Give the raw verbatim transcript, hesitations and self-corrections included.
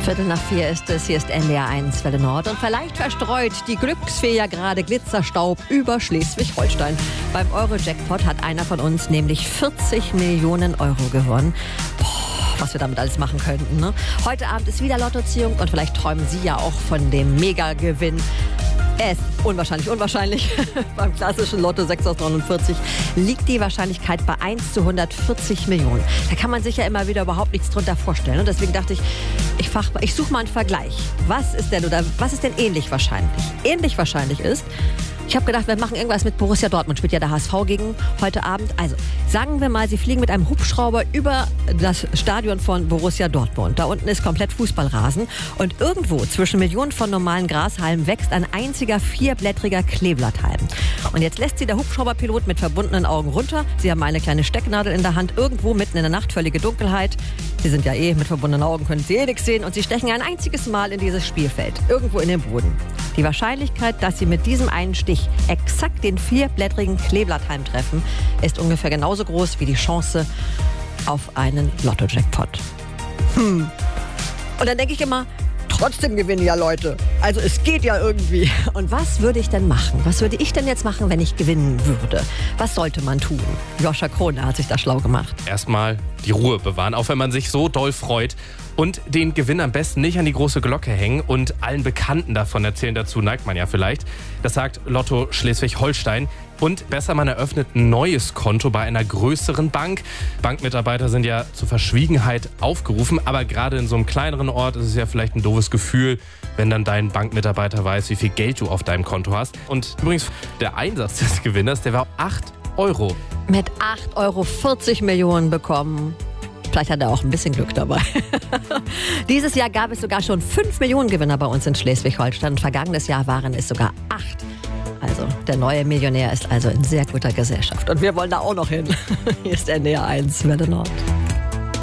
Viertel nach vier ist es, hier ist N D R eins Welle Nord und vielleicht verstreut die Glücksfee ja gerade Glitzerstaub über Schleswig-Holstein. Beim Euro-Jackpot hat einer von uns nämlich vierzig Millionen Euro gewonnen. Boah, was wir damit alles machen könnten, ne? Heute Abend ist wieder Lottoziehung und vielleicht träumen Sie ja auch von dem Mega-Gewinn. Er ist unwahrscheinlich unwahrscheinlich. Beim klassischen Lotto sechs aus neunundvierzig liegt die Wahrscheinlichkeit bei eins zu hundertvierzig Millionen. Da kann man sich ja immer wieder überhaupt nichts drunter vorstellen. Und deswegen dachte ich, ich, ich suche mal einen Vergleich. Was ist denn oder was ist denn ähnlich wahrscheinlich? Ähnlich wahrscheinlich ist, ich habe gedacht, wir machen irgendwas mit Borussia Dortmund. Spielt ja der H S V gegen heute Abend. Also sagen wir mal, Sie fliegen mit einem Hubschrauber über das Stadion von Borussia Dortmund. Da unten ist komplett Fußballrasen. Und irgendwo zwischen Millionen von normalen Grashalmen wächst ein einziger vierblättriger Kleeblatthalm. Und jetzt lässt Sie der Hubschrauberpilot mit verbundenen Augen runter. Sie haben eine kleine Stecknadel in der Hand. Irgendwo mitten in der Nacht, völlige Dunkelheit. Sie sind ja eh mit verbundenen Augen, können Sie eh nichts sehen. Und Sie stechen ein einziges Mal in dieses Spielfeld. Irgendwo in den Boden. Die Wahrscheinlichkeit, dass Sie mit diesem einen Stich exakt den vierblättrigen Kleeblatthalm treffen, ist ungefähr genauso groß wie die Chance auf einen Lotto-Jackpot. Hm. Und dann denke ich immer, trotzdem gewinnen ja Leute. Also es geht ja irgendwie. Und was würde ich denn machen? Was würde ich denn jetzt machen, wenn ich gewinnen würde? Was sollte man tun? Joscha Krone hat sich da schlau gemacht. Erstmal die Ruhe bewahren, auch wenn man sich so doll freut. Und den Gewinn am besten nicht an die große Glocke hängen und allen Bekannten davon erzählen. Dazu neigt man ja vielleicht. Das sagt Lotto Schleswig-Holstein. Und besser, man eröffnet ein neues Konto bei einer größeren Bank. Bankmitarbeiter sind ja zur Verschwiegenheit aufgerufen. Aber gerade in so einem kleineren Ort ist es ja vielleicht ein doofes Gefühl, wenn dann dein Bankmitarbeiter weiß, wie viel Geld du auf deinem Konto hast. Und übrigens, der Einsatz des Gewinners, der war acht Euro. Mit acht Euro vierzig Millionen bekommen. Vielleicht hat er auch ein bisschen Glück dabei. Dieses Jahr gab es sogar schon fünf Millionen Gewinner bei uns in Schleswig-Holstein. Vergangenes Jahr waren es sogar acht. Also der neue Millionär ist also in sehr guter Gesellschaft. Und wir wollen da auch noch hin. Hier ist N D R eins Welle Nord.